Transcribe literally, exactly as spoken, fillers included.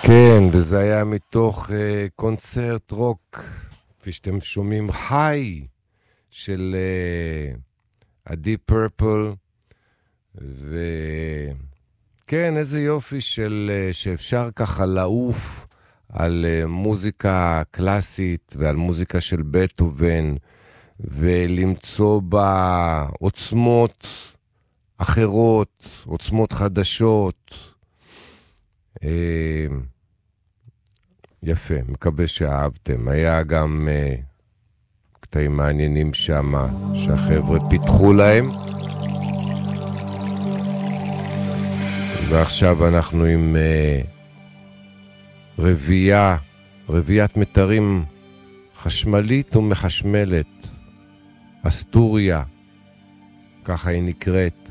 כן, וזה היה מתוך uh, קונצרט רוק, כפי שאתם שומעים, חי, של uh, ה-Deep Purple, וכן, איזה יופי של, uh, שאפשר ככה לעוף על uh, מוזיקה קלאסית ועל מוזיקה של בטהובן, ולמצוא בה עוצמות אחרות, עוצמות חדשות. יפה, מקווה שאהבתם. היה גם uh, קטעים מעניינים שם שהחבר'ה פיתחו להם. ועכשיו אנחנו עם uh, רבייה, רביית מטרים חשמלית ומחשמלת, אסטוריה, ככה היא נקראת.